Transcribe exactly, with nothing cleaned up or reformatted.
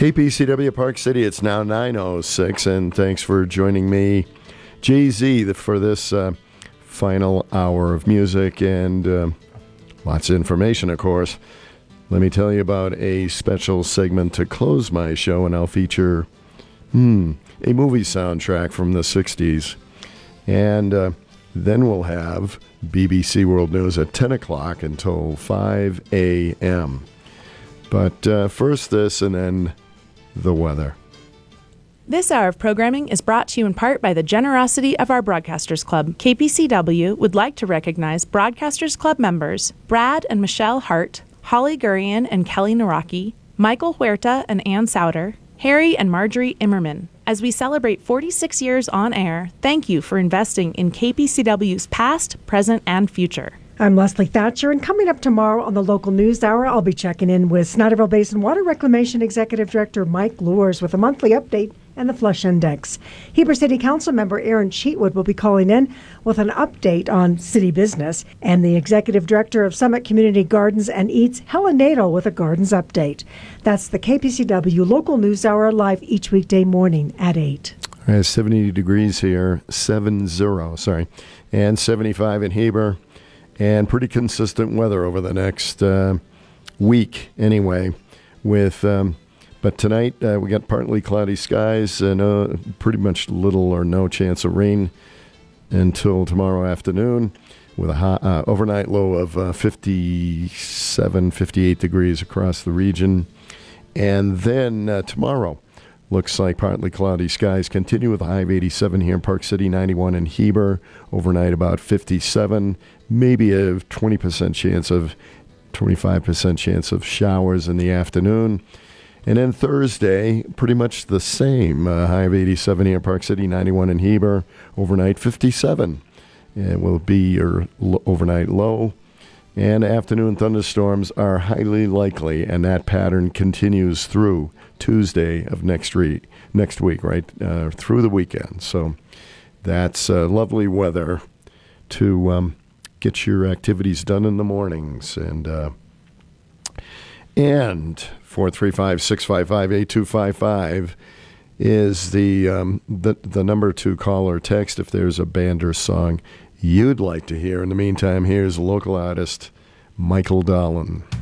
K P C W Park City, it's now nine oh six, and thanks for joining me, Jay-Z, for this uh, final hour of music and uh, lots of information, of course. Let me tell you about a special segment to close my show, and I'll feature hmm, a movie soundtrack from the sixties. And uh, then we'll have B B C World News at ten o'clock until five a.m. But uh, first this, and then the weather. This hour of programming is brought to you in part by the generosity of our Broadcasters Club. K P C W would like to recognize Broadcasters Club members Brad and Michelle Hart, Holly Gurian and Kelly Naraki, Michael Huerta and Ann Souter, Harry and Marjorie Immerman. As we celebrate forty-six years on air, thank you for investing in K P C W's past, present, and future. I'm Leslie Thatcher, and coming up tomorrow on the Local News Hour, I'll be checking in with Snyderville Basin Water Reclamation Executive Director Mike Lures with a monthly update and the Flush Index. Heber City Council member Aaron Cheatwood will be calling in with an update on city business, and the Executive Director of Summit Community Gardens and Eats, Helen Nadel, with a Gardens update. That's the K P C W Local News Hour, live each weekday morning at eight. All right, seventy degrees here, seven zero, sorry, and seventy-five in Heber. And pretty consistent weather over the next uh, week anyway. With um, But tonight uh, we got partly cloudy skies and uh, pretty much little or no chance of rain until tomorrow afternoon, with a high, uh, overnight low of uh, fifty-seven, fifty-eight degrees across the region. And then uh, tomorrow looks like partly cloudy skies continue with a high of eighty-seven here in Park City, ninety-one in Heber. Overnight about fifty-seven. Maybe a twenty percent chance of, twenty-five percent chance of showers in the afternoon. And then Thursday, pretty much the same. Uh, high of eighty-seven here in Park City, ninety-one in Heber. Overnight fifty-seven. It will be your l- overnight low. And afternoon thunderstorms are highly likely, and that pattern continues through Tuesday of next week, next week, right, uh, through the weekend. So that's uh, lovely weather to um, get your activities done in the mornings. And uh, and four three five, six five five, eight two five five is the, um, the, the number to call or text if there's a band or song you'd like to hear. In the meantime, here's local artist Michael Dahlin.